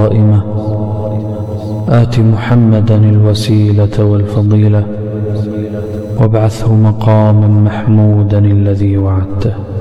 قائمة آت محمدا الوسيلة والفضيلة وابعثه مقاما محمودا الذي وعدته.